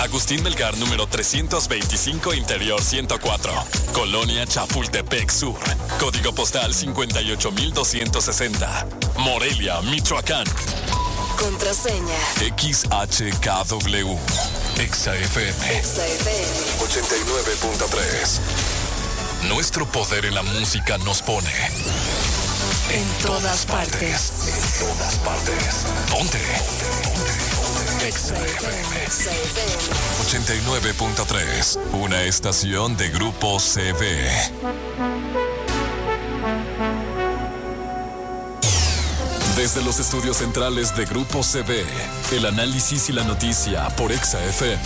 Agustín Melgar, número 325, Interior 104. Colonia Chapultepec Sur. Código postal 58260. Morelia, Michoacán. Contraseña. XHKW. EXA-FM. EXA-FM. 89.3. Nuestro poder en la música nos pone en todas partes. En todas partes. Ponte. EXA-FM 89.3. Una estación de Grupo CV. Desde los estudios centrales de Grupo CV, el análisis y la noticia por EXA-FM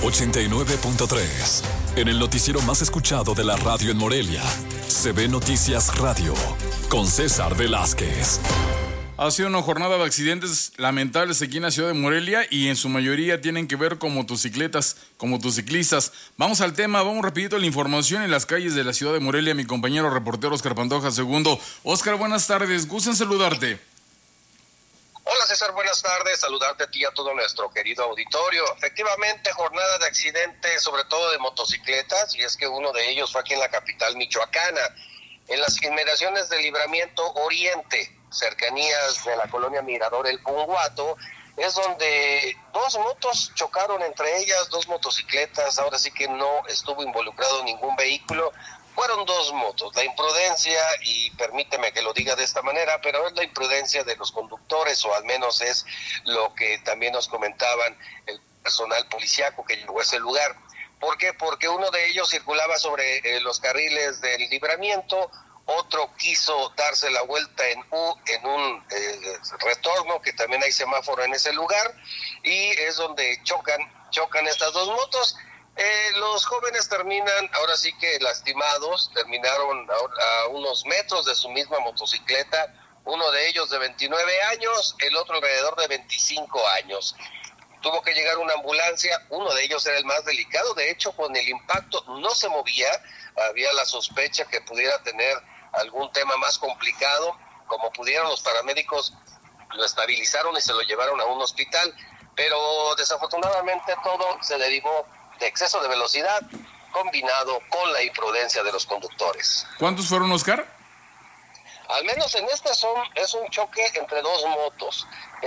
89.3. En el noticiero más escuchado de la radio en Morelia, CV Noticias Radio, con César Velázquez. Ha sido una jornada de accidentes lamentables aquí en la ciudad de Morelia y en su mayoría tienen que ver con motocicletas, con motociclistas. Vamos al tema, vamos rapidito a la información en las calles de la ciudad de Morelia. Mi compañero reportero Oscar Pantoja II. Oscar, buenas tardes, gusto en saludarte. Hola César, buenas tardes, saludarte a ti y a todo nuestro querido auditorio. Efectivamente, jornada de accidentes, sobre todo de motocicletas, y es que uno de ellos fue aquí en la capital michoacana, en las inmediaciones del Libramiento Oriente, cercanías de la colonia Mirador El Punguato, es donde dos motos chocaron entre ellas, dos motocicletas. Ahora sí que no estuvo involucrado ningún vehículo, fueron dos motos. La imprudencia, y permíteme que lo diga de esta manera, pero es la imprudencia de los conductores, o al menos es lo que también nos comentaban el personal policiaco que llegó a ese lugar. ¿Por qué? Porque uno de ellos circulaba sobre los carriles del Libramiento, otro quiso darse la vuelta en U, en un retorno, que también hay semáforo en ese lugar, y es donde chocan estas dos motos. Los jóvenes terminan, ahora sí que lastimados, terminaron a unos metros de su misma motocicleta, uno de ellos de 29 años, el otro alrededor de 25 años. Tuvo que llegar una ambulancia, uno de ellos era el más delicado, de hecho con el impacto no se movía, había la sospecha que pudiera tener algún tema más complicado. Como pudieron, los paramédicos lo estabilizaron y se lo llevaron a un hospital, pero desafortunadamente todo se derivó de exceso de velocidad combinado con la imprudencia de los conductores. ¿Cuántos fueron, Oscar? Al menos en este es un choque entre dos motos.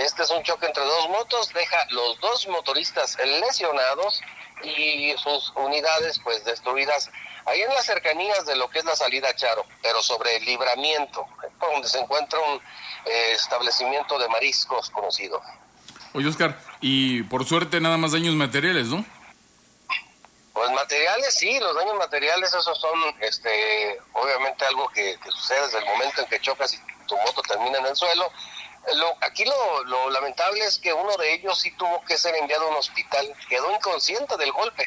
Deja los dos motoristas lesionados y sus unidades pues destruidas ahí en las cercanías de lo que es la salida Charo, pero sobre el Libramiento, donde se encuentra un establecimiento de mariscos conocido. Oye, Oscar, y por suerte nada más daños materiales, ¿no? Pues materiales, sí, los daños materiales, esos son obviamente algo que sucede desde el momento en que chocas y tu moto termina en el suelo. Aquí lo lamentable es que uno de ellos sí tuvo que ser enviado a un hospital, quedó inconsciente del golpe,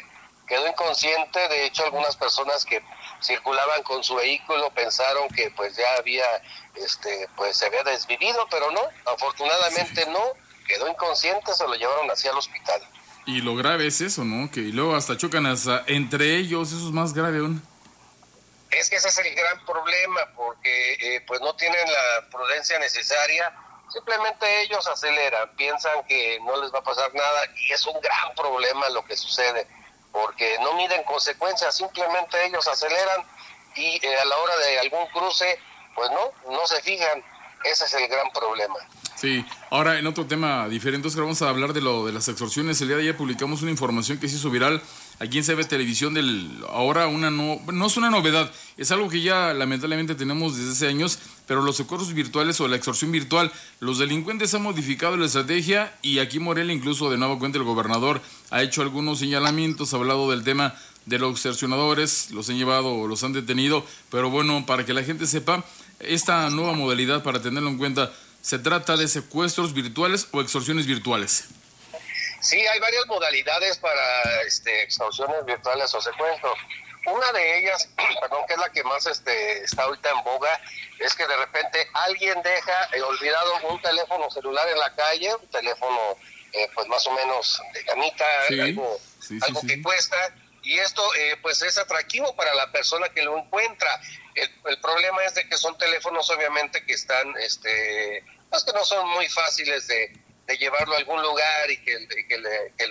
de hecho algunas personas que circulaban con su vehículo pensaron que pues ya había, pues se había desvivido, pero no, afortunadamente no, quedó inconsciente, se lo llevaron hacia el hospital. Y lo grave es eso, ¿no? Que luego hasta chocan entre ellos, eso es más grave aún. Es que ese es el gran problema, porque pues no tienen la prudencia necesaria, simplemente ellos aceleran, piensan que no les va a pasar nada, y es un gran problema lo que sucede, porque no miden consecuencias, simplemente ellos aceleran y a la hora de algún cruce, pues no se fijan, ese es el gran problema. Sí, ahora en otro tema diferente, Oscar, vamos a hablar de lo de las extorsiones. El día de ayer publicamos una información que se hizo viral aquí en CB Televisión ahora no es una novedad, es algo que ya lamentablemente tenemos desde hace años, pero los secuestros virtuales o la extorsión virtual, los delincuentes han modificado la estrategia y aquí Morelia, incluso de nueva cuenta el gobernador ha hecho algunos señalamientos, ha hablado del tema de los extorsionadores, los han llevado, los han detenido, pero bueno, para que la gente sepa, esta nueva modalidad, para tenerlo en cuenta, ¿se trata de secuestros virtuales o extorsiones virtuales? Sí, hay varias modalidades para extorsiones virtuales o secuestros. Una de ellas, que es la que más está ahorita en boga, es que de repente alguien deja olvidado un teléfono celular en la calle, un teléfono pues más o menos de gamita, sí, algo que cuesta, y esto pues es atractivo para la persona que lo encuentra. El problema es de que son teléfonos obviamente que están, pues que no son muy fáciles de de llevarlo a algún lugar y que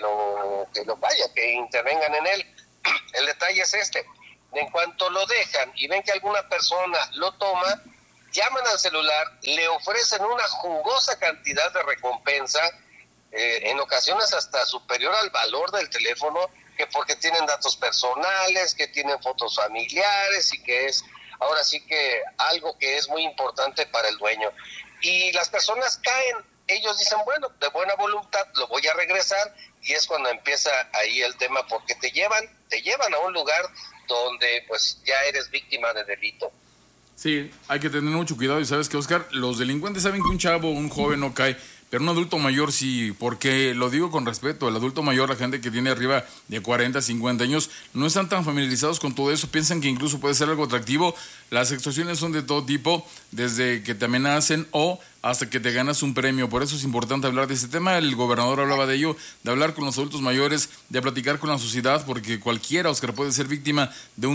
lo intervengan en él. El detalle es este: en cuanto lo dejan y ven que alguna persona lo toma, llaman al celular, le ofrecen una jugosa cantidad de recompensa, en ocasiones hasta superior al valor del teléfono, que porque tienen datos personales, que tienen fotos familiares y que es ahora sí que algo que es muy importante para el dueño. Y las personas caen, ellos dicen, bueno, de buena voluntad lo voy a regresar, y es cuando empieza ahí el tema, porque te llevan a un lugar donde pues ya eres víctima de delito. Sí, hay que tener mucho cuidado. Y sabes que, Oscar, los delincuentes saben que un chavo, un joven no cae, pero un adulto mayor sí, porque lo digo con respeto, el adulto mayor, la gente que tiene arriba de 40, 50 años, no están tan familiarizados con todo eso, piensan que incluso puede ser algo atractivo. Las extorsiones son de todo tipo, desde que te amenacen o hasta que te ganas un premio. Por eso es importante hablar de este tema. El gobernador hablaba de ello, de hablar con los adultos mayores, de platicar con la sociedad, porque cualquiera, Oscar, puede ser víctima de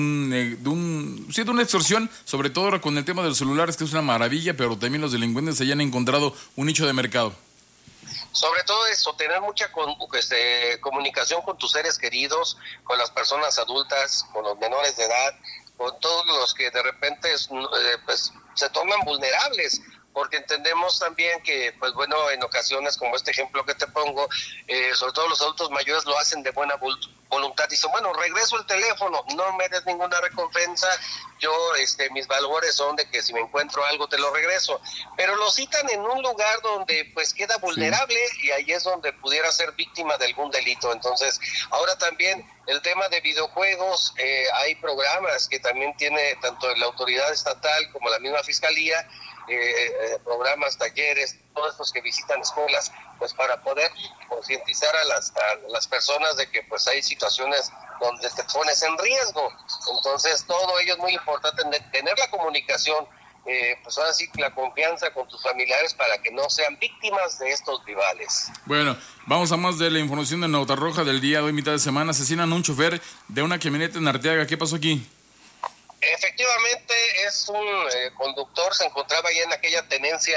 una extorsión, sobre todo ahora con el tema de los celulares, que es una maravilla, pero también los delincuentes hayan encontrado un nicho de mercado. Sobre todo eso, tener mucha comunicación con tus seres queridos, con las personas adultas, con los menores de edad, con todos los que de repente pues se tornan vulnerables, porque entendemos también que, pues bueno, en ocasiones como este ejemplo que te pongo, sobre todo los adultos mayores lo hacen de buena voluntad, dicen, bueno, regreso el teléfono, no me des ninguna recompensa, yo mis valores son de que si me encuentro algo te lo regreso, pero lo citan en un lugar donde pues queda vulnerable, sí, y ahí es donde pudiera ser víctima de algún delito. Entonces, ahora también el tema de videojuegos, hay programas que también tiene tanto la autoridad estatal como la misma fiscalía, programas, talleres, todos estos que visitan escuelas, pues para poder concientizar a las personas de que pues hay situaciones donde te pones en riesgo. Entonces todo ello es muy importante, tener la comunicación, pues ahora sí la confianza con tus familiares para que no sean víctimas de estos rivales. Bueno, vamos a más de la información de Nota Roja del día de hoy, mitad de semana. Asesinan a un chofer de una camioneta en Arteaga. ¿Qué pasó aquí? Efectivamente, es un conductor, se encontraba ahí en aquella tenencia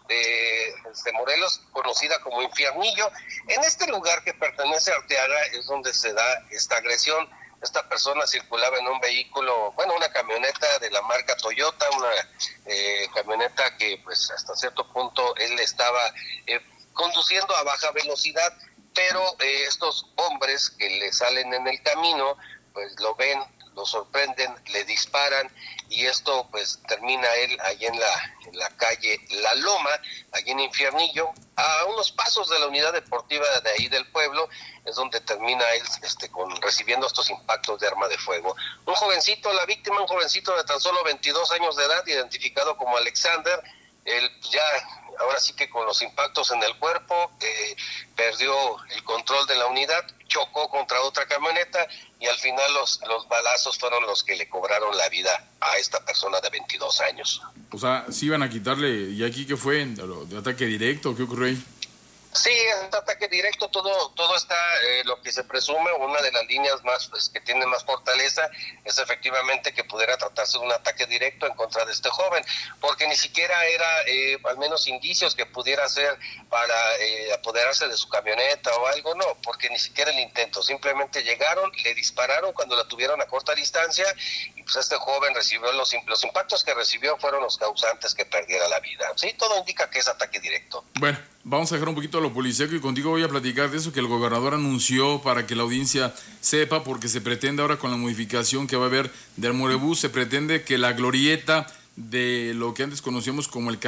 de Morelos, conocida como Infiernillo. En este lugar que pertenece a Arteaga es donde se da esta agresión. Esta persona circulaba en un vehículo, bueno, una camioneta de la marca Toyota, una camioneta que pues hasta cierto punto él estaba conduciendo a baja velocidad, pero estos hombres que le salen en el camino, pues lo ven, lo sorprenden, le disparan, y esto pues termina él allí en la calle La Loma, allí en Infiernillo, a unos pasos de la unidad deportiva de ahí del pueblo, es donde termina él recibiendo estos impactos de arma de fuego. Un jovencito, la víctima, un jovencito de tan solo 22 años de edad, identificado como Alexander, él ya ahora sí que con los impactos en el cuerpo perdió el control de la unidad, chocó contra otra camioneta y al final los balazos fueron los que le cobraron la vida a esta persona de 22 años. O sea, sí iban a quitarle. ¿Y aquí qué fue? ¿De ataque directo? ¿Qué ocurrió ahí? Sí, es un ataque directo, todo está, lo que se presume, una de las líneas más que tiene más fortaleza es efectivamente que pudiera tratarse de un ataque directo en contra de este joven, porque ni siquiera era, al menos indicios que pudiera ser para apoderarse de su camioneta o algo, no, porque ni siquiera el intento, simplemente llegaron, le dispararon cuando la tuvieron a corta distancia, y pues este joven recibió los impactos que recibió fueron los causantes que perdiera la vida. Sí, todo indica que es ataque directo. Bueno, vamos a dejar un poquito a lo policíaco y contigo voy a platicar de eso que el gobernador anunció para que la audiencia sepa, porque se pretende ahora con la modificación que va a haber del Murebús, se pretende que la glorieta de lo que antes conocíamos como el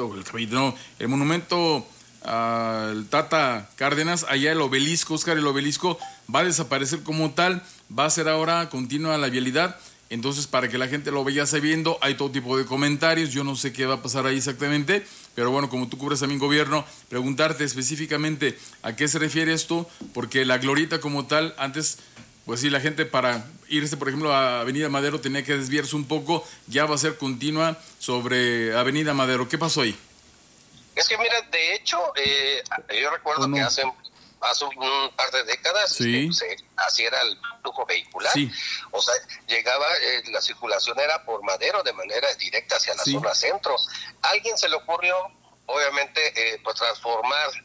el monumento al Tata Cárdenas, allá el obelisco, Oscar, el obelisco va a desaparecer como tal, va a ser ahora continua la vialidad. Entonces, para que la gente lo vaya sabiendo, hay todo tipo de comentarios, yo no sé qué va a pasar ahí exactamente, pero bueno, como tú cubres también gobierno, preguntarte específicamente a qué se refiere esto, porque la glorieta como tal, antes, pues sí, la gente para irse, por ejemplo, a Avenida Madero tenía que desviarse un poco, ya va a ser continua sobre Avenida Madero. ¿Qué pasó ahí? Es que mira, de hecho, yo recuerdo que hace un par de décadas, sí, así era el flujo vehicular, sí. O sea, llegaba, la circulación era por Madero de manera directa hacia la zona centro. A alguien se le ocurrió, obviamente, pues transformar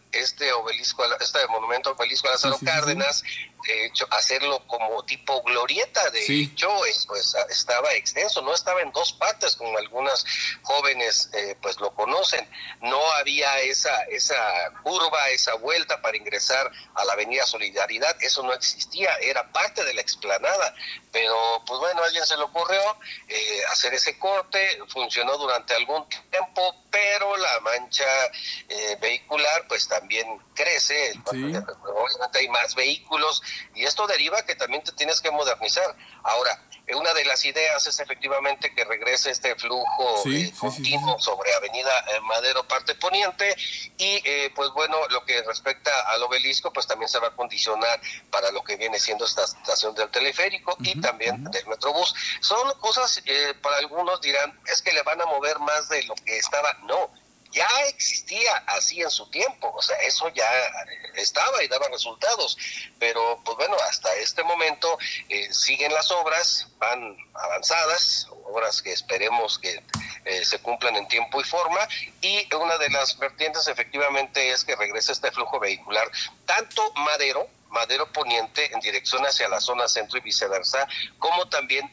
este obelisco, este monumento obelisco a Lázaro Cárdenas, de hecho, hacerlo como tipo glorieta. De hecho, pues estaba extenso, no estaba en dos partes, como algunas jóvenes pues lo conocen. No había esa curva, esa vuelta para ingresar a la Avenida Solidaridad, eso no existía, era parte de la explanada. Pero, pues bueno, a alguien se le ocurrió hacer ese corte, funcionó durante algún tiempo, pero la mancha vehicular pues también crece, obviamente hay más vehículos, y esto deriva que también te tienes que modernizar. Ahora, una de las ideas es efectivamente que regrese este flujo continuo sobre Avenida Madero, parte poniente, y pues bueno, lo que respecta al obelisco, pues también se va a condicionar para lo que viene siendo esta estación del teleférico y también del Metrobús. Son cosas, para algunos dirán, es que le van a mover más de lo que estaba. No, ya existía así en su tiempo, o sea, eso ya estaba y daba resultados, pero pues bueno, hasta este momento siguen las obras, van avanzadas, obras que esperemos que se cumplan en tiempo y forma, y una de las vertientes efectivamente es que regrese este flujo vehicular, tanto Madero Poniente en dirección hacia la zona centro y viceversa, como también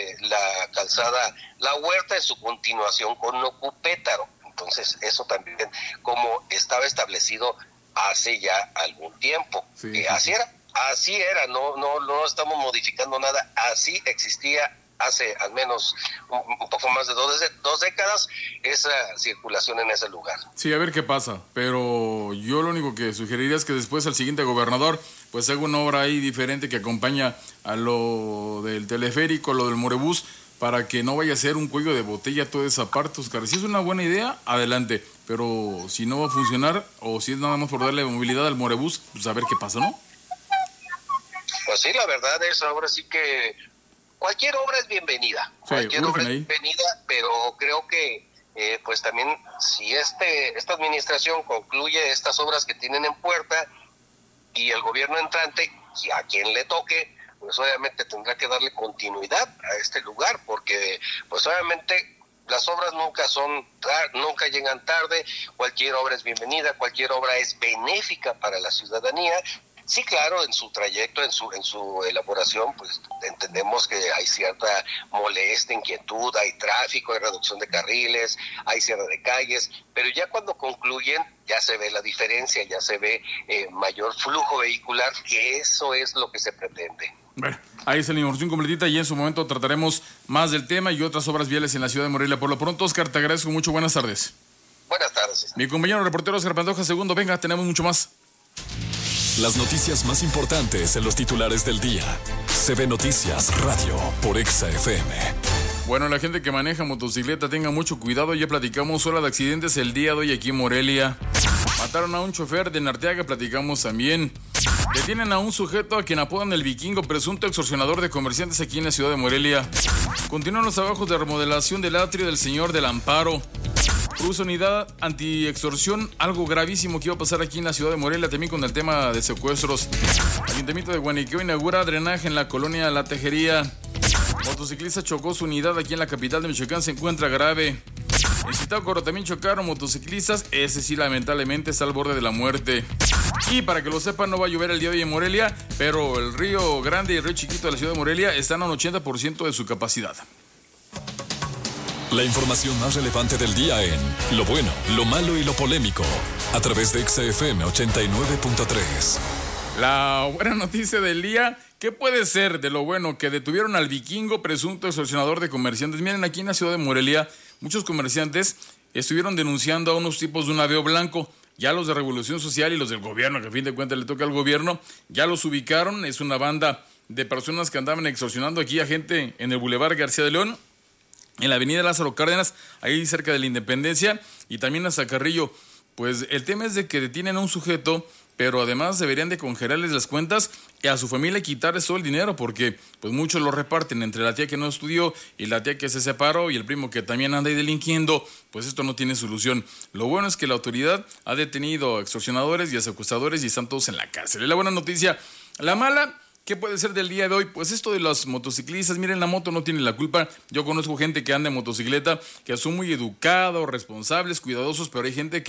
la calzada La Huerta en su continuación con Nocupétaro. Entonces, eso también, como estaba establecido hace ya algún tiempo. Así era, no estamos modificando nada, así existía hace al menos un poco más de dos décadas esa circulación en ese lugar. Sí, a ver qué pasa, pero yo lo único que sugeriría es que después al siguiente gobernador pues haga una obra ahí diferente que acompaña a lo del teleférico, lo del Morebús, para que no vaya a ser un cuello de botella toda esa parte, Oscar. Si es una buena idea, adelante, pero si no va a funcionar, o si es nada más por darle movilidad al Morebús, pues a ver qué pasa, ¿no? Pues sí, la verdad es, ahora sí que cualquier obra es bienvenida, pero creo que pues también si esta administración concluye estas obras que tienen en puerta y el gobierno entrante, y a quien le toque, pues obviamente tendrá que darle continuidad a este lugar, porque pues obviamente las obras nunca llegan tarde, cualquier obra es bienvenida, cualquier obra es benéfica para la ciudadanía. Sí, claro, en su trayecto, en su elaboración, pues entendemos que hay cierta molestia, inquietud, hay tráfico, hay reducción de carriles, hay cierre de calles, pero ya cuando concluyen ya se ve la diferencia, ya se ve mayor flujo vehicular, que eso es lo que se pretende. Bueno, ahí está la información completita y en su momento trataremos más del tema y otras obras viales en la ciudad de Morelia. Por lo pronto, Oscar, te agradezco mucho. Buenas tardes. Buenas tardes. Mi compañero reportero Oscar Pantoja, segundo. Venga, tenemos mucho más. Las noticias más importantes en los titulares del día. CB Noticias Radio por Exa FM. Bueno, la gente que maneja motocicleta tenga mucho cuidado. Ya platicamos ola de accidentes el día de hoy aquí en Morelia. Mataron a un chofer de Narteaga, platicamos también. Detienen a un sujeto a quien apodan el Vikingo, presunto extorsionador de comerciantes aquí en la ciudad de Morelia. Continúan los trabajos de remodelación del atrio del Señor del Amparo. Uso unidad anti-extorsión, algo gravísimo que iba a pasar aquí en la ciudad de Morelia, también con el tema de secuestros. Ayuntamiento de Guaniqueo inaugura drenaje en la colonia La Tejería. Motociclista chocó su unidad aquí en la capital de Michoacán, se encuentra grave. En Zitácuaro también chocaron motociclistas, ese sí lamentablemente está al borde de la muerte. Y para que lo sepan, no va a llover el día de hoy en Morelia, pero el río Grande y el río Chiquito de la ciudad de Morelia están a un 80% de su capacidad. La información más relevante del día en lo bueno, lo malo y lo polémico, a través de Exa FM 89.3. La buena noticia del día, ¿qué puede ser de lo bueno? Que detuvieron al Vikingo, presunto extorsionador de comerciantes. Miren, aquí en la ciudad de Morelia, muchos comerciantes estuvieron denunciando a unos tipos de un aveo blanco. Ya los de Revolución Social y los del gobierno, que a fin de cuentas le toca al gobierno, ya los ubicaron. Es una banda de personas que andaban extorsionando aquí a gente en el Boulevard García de León, en la avenida Lázaro Cárdenas, ahí cerca de la Independencia, y también hasta Carrillo. Pues el tema es de que detienen a un sujeto, pero además deberían de congelarles las cuentas y a su familia quitarles todo el dinero, porque pues muchos lo reparten entre la tía que no estudió y la tía que se separó y el primo que también anda ahí delinquiendo. Pues esto no tiene solución. Lo bueno es que la autoridad ha detenido a extorsionadores y a secuestradores y están todos en la cárcel. Es la buena noticia. La mala, ¿qué puede ser del día de hoy? Pues esto de los motociclistas, miren, la moto no tiene la culpa. Yo conozco gente que anda en motocicleta, que son muy educados, responsables, cuidadosos, pero hay gente que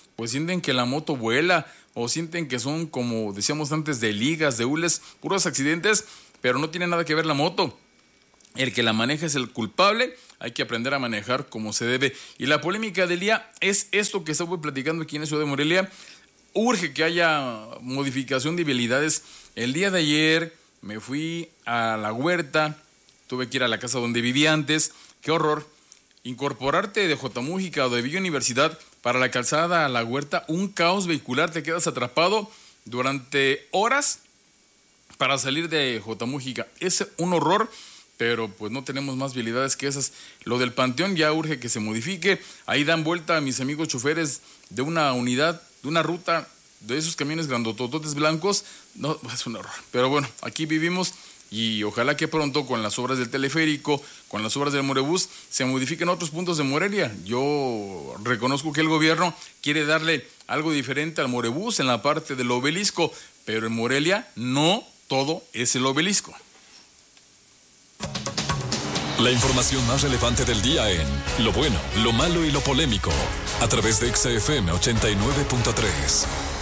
pues sienten que la moto vuela o sienten que son, como decíamos antes, de ligas, de hules, puros accidentes, pero no tiene nada que ver la moto. El que la maneja es el culpable, hay que aprender a manejar como se debe. Y la polémica del día es esto que estamos platicando aquí en la ciudad de Morelia. Urge que haya modificación de vialidades. El día de ayer me fui a la huerta, tuve que ir a la casa donde vivía antes. ¡Qué horror! Incorporarte de J. Mújica o de Villa Universidad para la calzada a la huerta, un caos vehicular, te quedas atrapado durante horas para salir de J. Mújica. Es un horror, pero pues no tenemos más vialidades que esas. Lo del Panteón ya urge que se modifique. Ahí dan vuelta a mis amigos choferes de una unidad, de una ruta, de esos camiones grandotototes blancos. No, es un horror. Pero bueno, aquí vivimos y ojalá que pronto con las obras del teleférico, con las obras del Morebús, se modifiquen otros puntos de Morelia. Yo reconozco que el gobierno quiere darle algo diferente al Morebús en la parte del obelisco, pero en Morelia no todo es el obelisco. La información más relevante del día en Lo Bueno, Lo Malo y Lo Polémico, a través de XFM 89.3.